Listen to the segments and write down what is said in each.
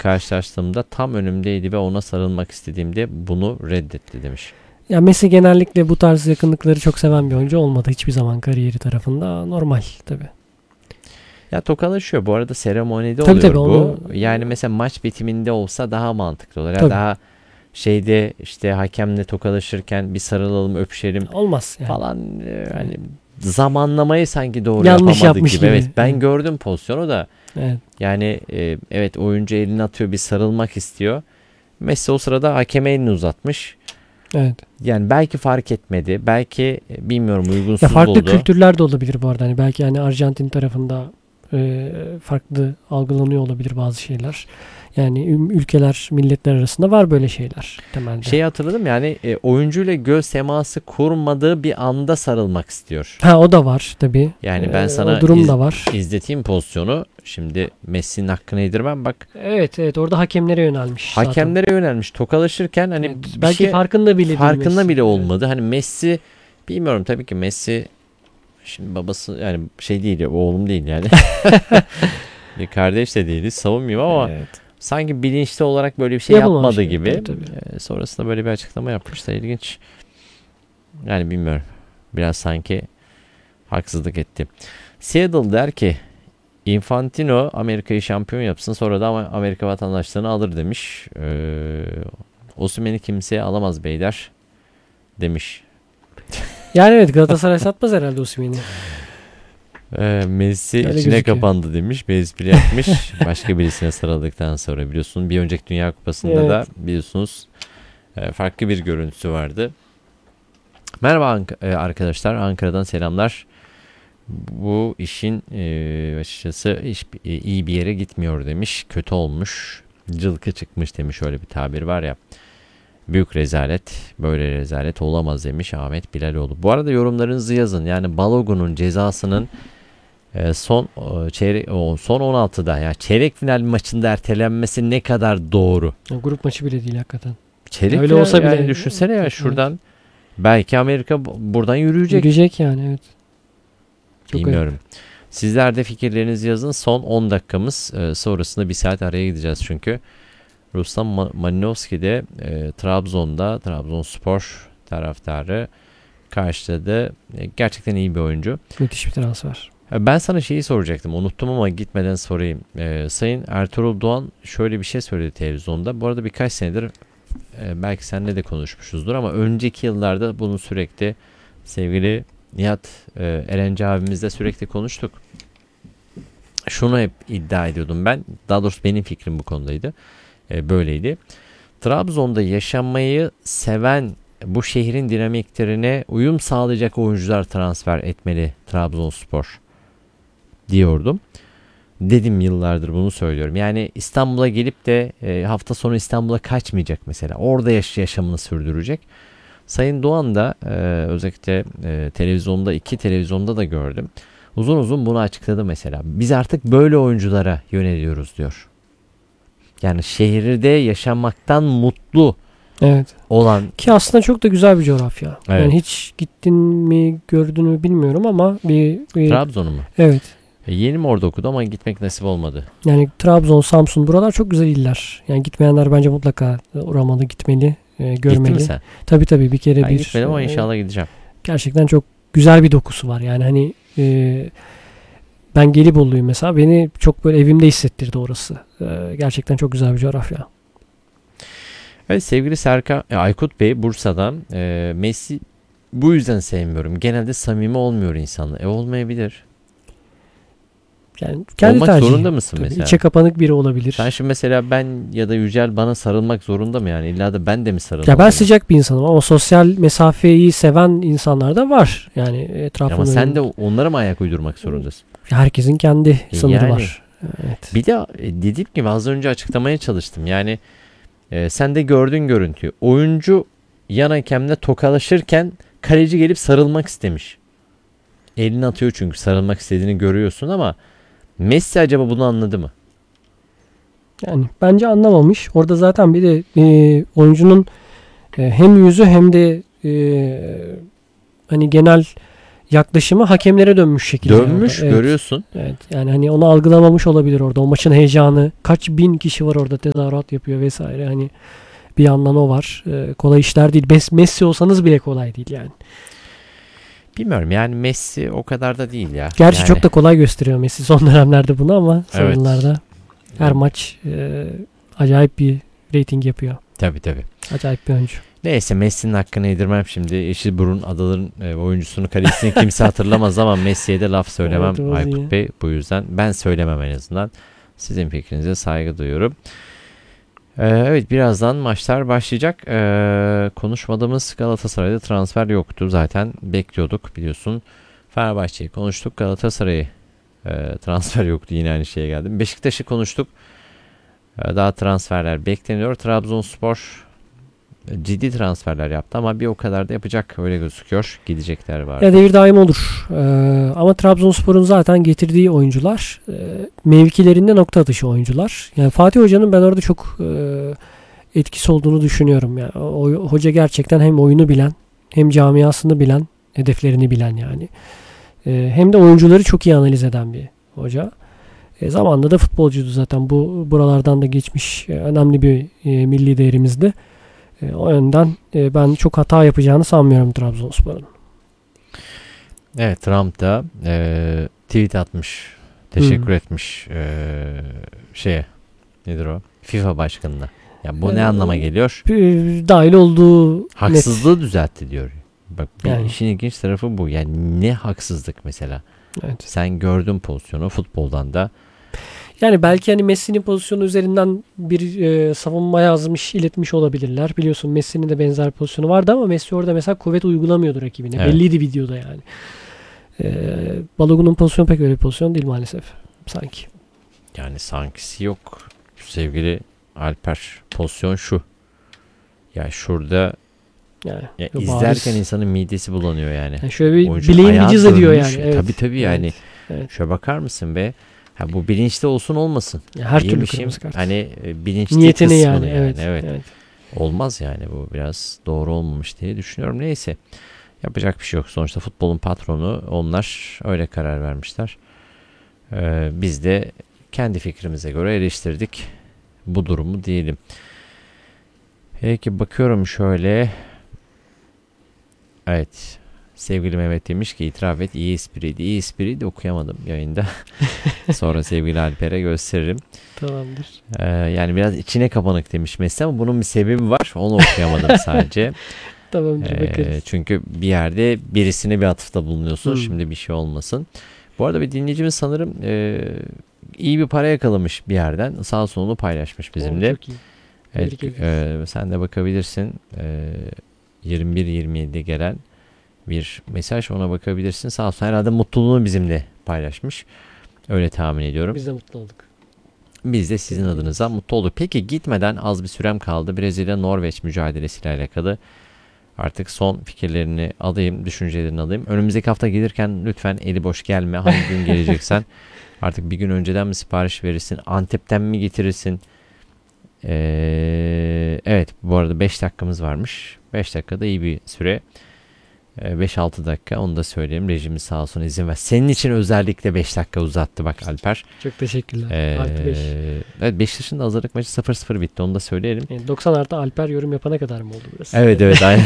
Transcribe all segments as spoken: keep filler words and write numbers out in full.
karşılaştığımda tam önümdeydi ve ona sarılmak istediğimde bunu reddetti demiş. Ya Messi genellikle bu tarz yakınlıkları çok seven bir oyuncu olmadı hiçbir zaman kariyeri tarafında. Normal tabii. Ya tokalaşıyor. Bu arada seremonide tabii, oluyor tabii, bu. onu... Yani mesela maç bitiminde olsa daha mantıklı olur. Ya tabii. daha şeyde işte hakemle tokalaşırken bir sarılalım, öpüşelim olmaz yani. falan. Yani zamanlamayı sanki doğru yanlış yapamadı gibi. gibi. Evet, ben evet. gördüm pozisyonu da. Evet. Yani e, evet oyuncu elini atıyor, bir sarılmak istiyor. Messi o sırada hakeme elini uzatmış. Evet. Yani belki fark etmedi. Belki bilmiyorum uygunsuz ya farklı buldu. kültürler de olabilir bu arada. Hani belki hani Arjantin tarafında e, farklı algılanıyor olabilir bazı şeyler. Yani ülkeler, milletler arasında var böyle şeyler temelde. Şeyi hatırladım yani e, oyuncuyla göz teması kurmadığı bir anda sarılmak istiyor. Ha o da var tabii. Yani ben ee, sana o durum iz, da var. izleteyim pozisyonu. Şimdi Messi'nin hakkını yedirmem bak. Evet evet orada hakemlere yönelmiş. Hakemlere zaten. yönelmiş. Tokalaşırken hani evet, bir belki şey, farkında bile farkında Messi. bile olmadı. Hani Messi bilmiyorum tabii ki Messi şimdi babası yani şey değil oğlum değil yani. Bir kardeş de değiliz savunmayayım ama evet. sanki bilinçli olarak böyle bir şey Yapılmamış yapmadı gibi. Tabii, tabii. Ee, sonrasında böyle bir açıklama yapmış da ilginç. Yani bilmiyorum. Biraz sanki haksızlık etti. Seattle der ki Infantino Amerika'yı şampiyon yapsın sonra da Amerika vatandaşlığını alır demiş. Ee, Osimhen'i kimseye alamaz beyler demiş. Yani evet Galatasaray satmaz herhalde Osimhen'i. Ee, Messi Öyle içine gözüküyor. kapandı demiş. Bir espri yapmış. Başka birisine sarıldıktan sonra biliyorsun. Bir önceki Dünya Kupası'nda evet. da biliyorsunuz farklı bir görüntüsü vardı. Merhaba arkadaşlar. Ankara'dan selamlar. Bu işin e, açıkçası iş, e, iyi bir yere gitmiyor demiş. Kötü olmuş. Cılkı çıkmış demiş. Öyle bir tabir var ya. Büyük rezalet. Böyle rezalet olamaz demiş Ahmet Bilaloğlu. Bu arada yorumlarınızı yazın. Yani Balogun'un cezasının e, son e, çeyrek, o, son on altıda yani çeyrek final maçında ertelenmesi ne kadar doğru. O grup maçı bile değil hakikaten. Çeyrek öyle final, olsa bile yani düşünsene ya şuradan evet. Belki Amerika buradan yürüyecek. Yürüyecek yani evet. Çok bilmiyorum. Önemli. Sizler de fikirlerinizi yazın. Son on dakikamız. E, sonrasında bir saat araya gideceğiz çünkü. Ruslan Malinovski de e, Trabzon'da Trabzonspor taraftarı karşıladı. E, gerçekten iyi bir oyuncu. Müthiş bir transfer. Ben sana şeyi soracaktım. Unuttum ama gitmeden sorayım. E, Sayın Ertuğrul Doğan şöyle bir şey söyledi televizyonda. Bu arada birkaç senedir e, belki seninle de konuşmuşuzdur ama önceki yıllarda bunu sürekli sevgili Nihat e, Erenci abimizle sürekli konuştuk. Şunu hep iddia ediyordum ben. Daha doğrusu benim fikrim bu konudaydı. E, böyleydi. Trabzon'da yaşamayı seven bu şehrin dinamiklerine uyum sağlayacak oyuncular transfer etmeli Trabzonspor diyordum. Dedim yıllardır bunu söylüyorum. Yani İstanbul'a gelip de e, hafta sonu İstanbul'a kaçmayacak mesela. Orada yaş- yaşamını sürdürecek. Sayın Doğan da e, özellikle e, televizyonda iki televizyonda da gördüm. Uzun uzun bunu açıkladı mesela. Biz artık böyle oyunculara yöneliyoruz diyor. Yani şehirde yaşamaktan mutlu evet. olan. Ki aslında çok da güzel bir coğrafya. Evet. Yani hiç gittin mi gördün mü bilmiyorum ama bir, bir... Trabzon'u mu? Evet. E, yeğenim orada okudu ama gitmek nasip olmadı. Yani Trabzon, Samsun buralar çok güzel iller. Yani gitmeyenler bence mutlaka uğramalı, gitmeli, e, görmeli. Gittin mi sen? Tabii tabii bir kere ben bir. gitmedim ama e, inşallah gideceğim. Gerçekten çok güzel bir dokusu var. Yani hani e, ben Gelibolu'yum mesela. Beni çok böyle evimde hissettirdi orası. E, gerçekten çok güzel bir coğrafya. Evet sevgili Serkan e, Aykut Bey Bursa'dan e, Messi bu yüzden sevmiyorum. Genelde samimi olmuyor insanlar. E olmayabilir. Yani kendi olmak tercihi. zorunda mısın Tabii, mesela? İçe kapanık biri olabilir. Sen şimdi mesela ben ya da Yücel bana sarılmak zorunda mı yani? İlla da ben de mi sarılmalıyım? Ya ben sıcak bir insanım ama sosyal mesafeyi seven insanlar da var. Yani etrafında. Ama sen de onlara mı ayak uydurmak zorundasın? Herkesin kendi sınırı yani, var. Evet. Bir de dediğim gibi az önce açıklamaya çalıştım. Yani e, sen de gördün görüntüyü. Oyuncu yan hakemle tokalaşırken kaleci gelip sarılmak istemiş. Elini atıyor çünkü sarılmak istediğini görüyorsun ama Messi acaba bunu anladı mı? Yani bence anlamamış. Orada zaten bir de e, oyuncunun e, hem yüzü hem de e, hani genel yaklaşımı hakemlere dönmüş şekilde. Dönmüş orada. Evet. görüyorsun. Evet. Yani hani onu algılamamış olabilir orada. O maçın heyecanı. Kaç bin kişi var orada, tezahürat yapıyor vesaire. Hani bir yandan o var. Ee, kolay işler değil. Mes- Messi olsanız bile kolay değil yani. Bilmiyorum yani Messi o kadar da değil ya. Gerçi yani, çok da kolay gösteriyor Messi son dönemlerde bunu ama son Evet. yıllarda her maç e, acayip bir rating yapıyor. Tabii tabii. Acayip bir oyuncu. Neyse Messi'nin hakkını yedirmem şimdi. Yeşilburun Adaların e, oyuncusunu, kalesini kimse hatırlamaz ama Messi'ye de laf söylemem Evet, Aykut iyi. Bey. Bu yüzden ben söylemem en azından. Sizin fikrinize saygı duyuyorum. Ee, evet birazdan maçlar başlayacak. Ee, konuşmadığımız Galatasaray'da transfer yoktu. Zaten bekliyorduk biliyorsun. Fenerbahçe'yi konuştuk. Galatasaray'ı e, transfer yoktu. Yine aynı şeye geldim. Beşiktaş'ı konuştuk. Ee, daha transferler bekleniyor. Trabzonspor ciddi transferler yaptı ama bir o kadar da yapacak öyle gözüküyor. Gidecekler var. Ya devir daim olur. Ee, ama Trabzonspor'un zaten getirdiği oyuncular e, mevkilerinde nokta atışı oyuncular. Yani Fatih Hoca'nın ben orada çok e, etkisi olduğunu düşünüyorum. Yani o, hoca gerçekten hem oyunu bilen, hem camiasını bilen, hedeflerini bilen yani. E, hem de oyuncuları çok iyi analiz eden bir hoca. E, zamanında da futbolcuydu zaten. Bu buralardan da geçmiş e, önemli bir e, milli değerimizdi. E, o yönden e, ben çok hata yapacağını sanmıyorum Trabzonspor'un. Evet Trump da e, tweet atmış. Teşekkür Hmm. etmiş e, şeye nedir o? FIFA başkanına. Ya bu Ee, ne anlama geliyor? E, dahil olduğu Haksızlığı düzeltti diyor. Bak bir Yani. işin ilginç tarafı bu. Yani ne haksızlık mesela? net. Evet. Sen gördün pozisyonu futboldan da. Yani belki hani Messi'nin pozisyonu üzerinden bir e, savunma yazmış, iletmiş olabilirler. Biliyorsun Messi'nin de benzer pozisyonu vardı ama Messi orada mesela kuvvet uygulamıyordu rakibine. Evet. Belliydi videoda yani. E, Balogun'un pozisyonu pek öyle bir pozisyon değil maalesef. Sanki. Yani sankisi yok. Sevgili Alper pozisyon şu. Ya şurada Yani, ya bariz. izlerken insanın midesi bulanıyor yani. Yani şöyle bir Oyuncu bileğin ayağı bir cız ediyor dönmüş. yani. Evet. Tabii tabii yani. Evet, evet. Şöyle bakar mısın be? Ha, bu bilinçli olsun olmasın. Ya her türlü Yemişim, kırmızı kart. hani e, bilinçli Niyetini kısmını yani. yani. Evet, Evet. evet. Olmaz yani bu biraz doğru olmamış diye düşünüyorum. Neyse yapacak bir şey yok. Sonuçta futbolun patronu onlar öyle karar vermişler. Ee, biz de kendi fikrimize göre eleştirdik bu durumu diyelim. Peki bakıyorum şöyle. Evet. Sevgili Mehmet demiş ki itiraf et iyi espriydi. İyi espriydi okuyamadım yayında. Sonra sevgili Alper'e gösteririm. Tamamdır. Ee, yani biraz içine kapanık demiş Messi ama bunun bir sebebi var. Onu okuyamadım sadece. Tamamdır Ee, bakarız. çünkü bir yerde birisine bir atıfta bulunuyorsun. Hmm. Şimdi bir şey olmasın. Bu arada bir dinleyicimiz sanırım e, iyi bir para yakalamış bir yerden. Sağ solunu paylaşmış bizimle. Oo, çok iyi. Evet, Tebrik e, sen de bakabilirsin. E, yirmi bir yirmi yedide gelen bir mesaj, ona bakabilirsin. Sağ olsun herhalde mutluluğunu bizimle paylaşmış. Öyle tahmin ediyorum. Biz de mutlu olduk. Biz de sizin adınıza mutlu olduk. Peki gitmeden az bir sürem kaldı. Brezilya-Norveç mücadelesiyle alakalı. Artık son fikirlerini alayım, düşüncelerini alayım. Önümüzdeki hafta gelirken lütfen eli boş gelme. Hangi gün geleceksen artık bir gün önceden mi sipariş verirsin? Antep'ten mi getirirsin? Ee, evet bu arada beş dakikamız varmış. beş dakikada iyi bir süre. beş altı dakika onu da söyleyeyim. Rejimiz sağ olsun izin ver. Senin için özellikle beş dakika uzattı bak Alper. Çok teşekkürler. Ee, Artı beş. Evet Beşiktaş'ın da hazırlık maçı sıfır sıfır bitti onu da söyleyelim. Yani doksan artı Alper yorum yapana kadar mı oldu burası? Evet evet aynen.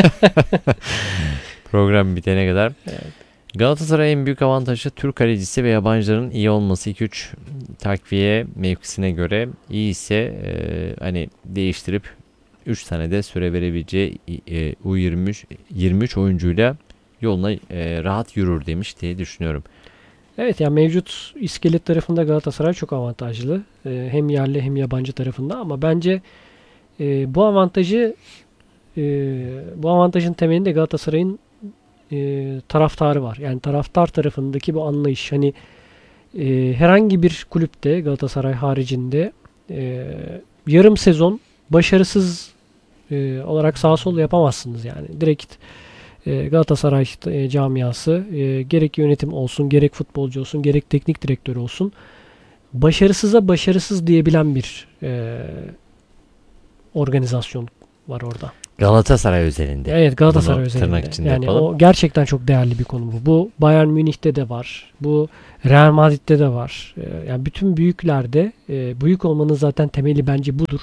Program bitene kadar. Evet. Galatasaray'ın en büyük avantajı Türk kalecisi ve yabancıların iyi olması. iki üç takviye mevkisine göre iyi ise e, hani değiştirip üç tane de süre verebileceği e, U yirmi üç yirmi üç oyuncuyla yoluna e, rahat yürür demiş diye düşünüyorum. Evet yani mevcut iskelet tarafında Galatasaray çok avantajlı. Ee, hem yerli hem yabancı tarafında ama bence e, bu avantajı e, bu avantajın temelinde Galatasaray'ın e, taraftarı var. Yani taraftar tarafındaki bu anlayış. Hani e, herhangi bir kulüpte Galatasaray haricinde e, yarım sezon başarısız e, olarak sağ sol yapamazsınız yani. Direkt e, Galatasaray e, camiası e, gerek yönetim olsun, gerek futbolcu olsun, gerek teknik direktör olsun başarısıza başarısız diyebilen bir e, organizasyon var orada. Galatasaray özelinde. Evet, Galatasaray Bunu tırnak özelinde. içinde Yani yapalım. o gerçekten çok değerli bir konu bu. Bu Bayern Münih'te de var. Bu Real Madrid'de de var. Ee, yani bütün büyüklerde e, büyük olmanın zaten temeli bence budur.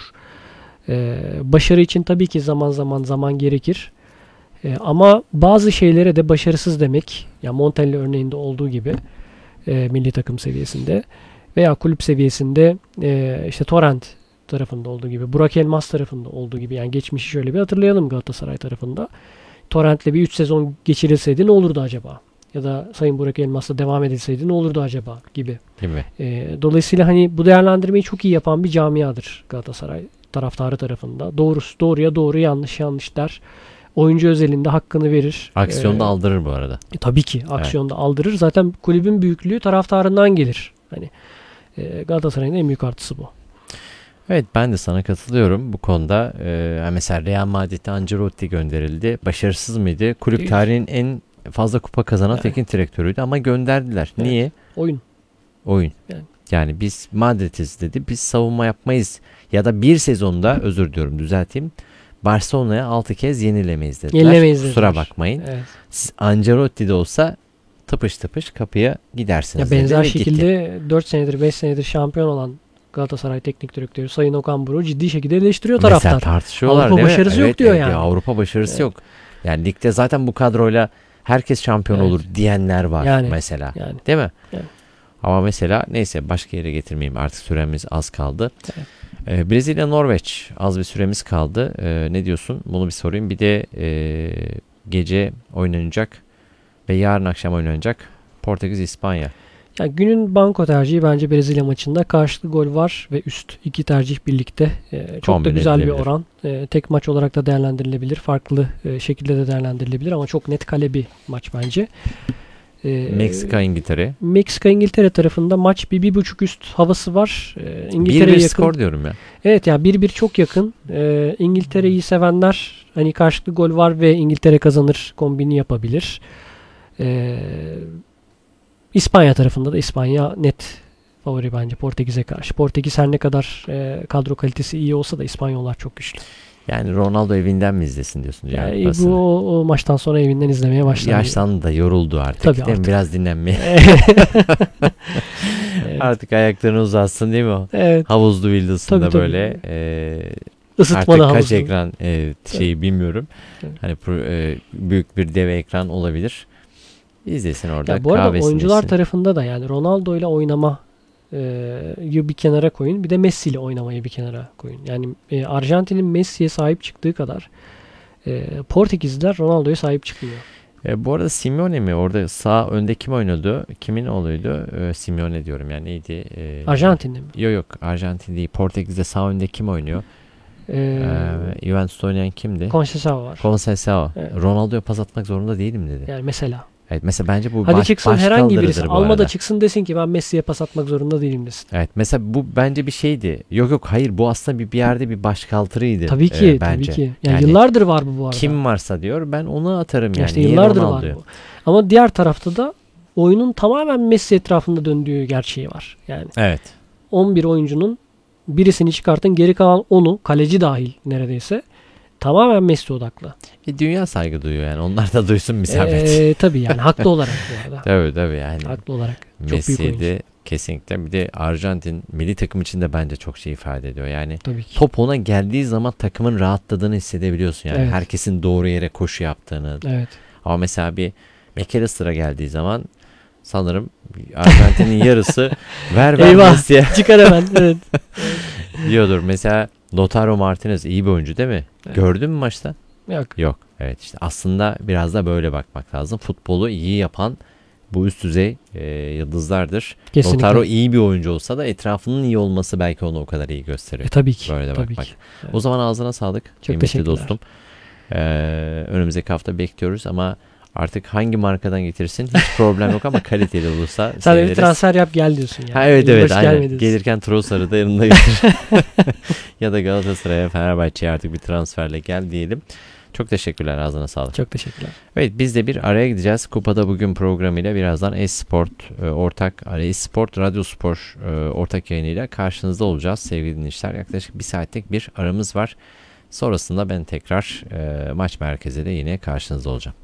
Ee, başarı için tabii ki zaman zaman zaman gerekir. Ee, ama bazı şeylere de başarısız demek. Yani Montella örneğinde olduğu gibi e, milli takım seviyesinde veya kulüp seviyesinde e, işte Torrent tarafında olduğu gibi, Burak Elmas tarafında olduğu gibi, yani geçmişi şöyle bir hatırlayalım Galatasaray tarafında. Torrent'le bir üç sezon geçirilseydi ne olurdu acaba? Ya da Sayın Burak Elmas'la devam edilseydi ne olurdu acaba gibi. Gibi. E, dolayısıyla hani bu değerlendirmeyi çok iyi yapan bir camiadır Galatasaray taraftarı tarafında. Doğrusu doğruya doğru, yanlış yanlış der. Oyuncu özelinde hakkını verir. Aksiyonda Ee, aldırır bu arada. e, tabii ki aksiyonda aldırır. Zaten kulübün büyüklüğü taraftarından gelir. Hani e, Galatasaray'ın en büyük artısı bu. Evet, ben de sana katılıyorum bu konuda. Ee, mesela Real Madrid'de Ancelotti gönderildi. Başarısız mıydı? Kulüp Değil. tarihinin en fazla kupa kazanan Yani. teknik direktörüydü ama gönderdiler. Evet. Niye? Oyun. Oyun. Yani. Yani biz Madrid'iz dedi. Biz savunma yapmayız. Ya da bir sezonda, özür diliyorum, düzelteyim, Barcelona'ya altı kez yenilemeyiz dediler. Yenilemeyiz Kusura dediler. bakmayın. Evet. Siz Ancelotti de olsa tıpış tıpış kapıya gidersiniz. Ya dedi benzer ve gitti. şekilde dört senedir beş senedir şampiyon olan Galatasaray Teknik Direktörü Sayın Okan Buruk'u ciddi şekilde eleştiriyor taraftar. Mesela tartışıyorlar Avrupa değil mi? başarısı yok Evet, diyor evet, yani. ya Avrupa başarısı Evet. yok. Yani ligde zaten bu kadroyla herkes şampiyon Evet. olur diyenler var Yani. mesela. Yani. Değil mi? Evet. Ama mesela neyse, başka yere getirmeyeyim, artık süremiz az kaldı. Evet. Ee, Brezilya Norveç, az bir süremiz kaldı. Ee, ne diyorsun? Bunu bir sorayım. Bir de e, gece oynanacak ve yarın akşam oynanacak Portekiz İspanya. Yani günün banko tercihi bence Brezilya maçında karşılıklı gol var ve üst iki tercih birlikte. Ee, çok Kombin da güzel bir edilebilir. oran. Ee, tek maç olarak da değerlendirilebilir. Farklı e, şekilde de değerlendirilebilir ama çok net kale bir maç bence. Ee, Meksika İngiltere. Meksika İngiltere tarafında maç bir, bir buçuk üst havası var. Ee, bir İngiltere'ye bir yakın. skor diyorum ya. Evet, yani bir bir çok yakın. Ee, İngiltere'yi sevenler hani karşılıklı gol var ve İngiltere kazanır kombini yapabilir. Ee, İspanya tarafında da İspanya net favori bence Portekiz'e karşı. Portekiz her ne kadar e, kadro kalitesi iyi olsa da İspanyollar çok güçlü. Yani Ronaldo evinden mi izlesin diyorsun? Yani Yani bu o, o maçtan sonra evinden izlemeye başladı. yaşlandı da, yoruldu artık. Tabii Değil mi? artık. Biraz dinlenmeye. Evet. Artık ayaklarını uzatsın değil mi o? Evet. Havuzlu villasında Tabii, tabii. böyle. E, Isıtmalı artık kaç havuzlu. ekran e, şeyi bilmiyorum. Evet. Hani pro- e, büyük bir dev ekran olabilir. İzlesin orada. Ya bu arada kahvesini oyuncular içsin. tarafında da yani Ronaldo ile oynama e, bir kenara koyun. Bir de Messi ile oynamayı bir kenara koyun. Yani e, Arjantin'in Messi'ye sahip çıktığı kadar e, Portekizliler Ronaldo'ya sahip çıkmıyor. E, bu arada Simeone mi? Orada sağ önde kim oynadı? Kimin oğluydu? E, Simeone diyorum yani, neydi? E, Arjantin'de mi? Yok yok, Arjantin değil. Portekiz'de sağ önde kim oynuyor? E, E, Juventus'ta oynayan kimdi? Conceição var. Conceição. Evet. Ronaldo'ya pas atmak zorunda değilim dedi. Yani mesela. Evet, mesela bence bu Hadi baş, çıksın baş herhangi birisi. kaldırıdır bu Alma da arada. çıksın desin ki ben Messi'ye pas atmak zorunda değilim desin. Evet, mesela bu bence bir şeydi. Yok yok, hayır, bu aslında bir, bir yerde bir başkaldırıydı. Tabii ki. e, tabii bence. ki. Yani, Yani yıllardır var bu bu arada. Kim varsa diyor, ben onu atarım Ya yani. işte Niye yıllardır var Ronaldo'yu? bu. Ama diğer tarafta da oyunun tamamen Messi etrafında döndüğü gerçeği var. Yani Evet. on bir oyuncunun birisini çıkartın, geri kalan onu, kaleci dahil neredeyse, tamamen Messi odaklı. E, dünya saygı duyuyor yani. Onlar da duysun bir zahmet. Ee, tabii yani haklı olarak bu arada. Tabii tabii yani. Haklı olarak. Çok büyük Messi'yi oyuncu. de kesinlikle. Bir de Arjantin milli takım için de bence çok şey ifade ediyor. Yani Tabii ki. top ona geldiği zaman takımın rahatladığını hissedebiliyorsun yani. Evet. Herkesin doğru yere koşu yaptığını. Evet. Ama mesela bir McAllister'a geldiği zaman sanırım Arjantin'in yarısı ver ver Eyvah. Messi'ye Çıkar hemen. Evet. diyordur. Mesela Lautaro Martinez iyi bir oyuncu değil mi? Evet. Gördün mü maçta? Yok. Yok. Evet, işte aslında biraz da böyle bakmak lazım. Futbolu iyi yapan bu üst düzey e, yıldızlardır. Kesinlikle. Lautaro iyi bir oyuncu olsa da etrafının iyi olması belki onu o kadar iyi gösteriyor. E, tabii ki. Böyle de tabii bakmak. ki. Evet. O zaman ağzına sağlık. Kıymetli teşekkürler. dostum. Ee, önümüzdeki hafta bekliyoruz ama artık hangi markadan getirsin hiç problem yok ama kaliteli olursa Sen de bir seviniriz. transfer yap gel diyorsun yani. Ha, evet evet Yılbaşı aynen. gelmedi. Gelirken Trossard'ı da yanında getir. Ya da Galatasaray'a, Fenerbahçe'ye artık bir transferle gel diyelim. Çok teşekkürler, ağzına sağlık. Çok teşekkürler. Evet, biz de bir araya gideceğiz. Kupada Bugün programıyla birazdan Esport e, ortak, Esport Radyo Spor e, ortak yayınıyla karşınızda olacağız sevgili dinleyiciler. Yaklaşık bir saatlik bir aramız var. Sonrasında ben tekrar e, maç merkezinde yine karşınızda olacağım.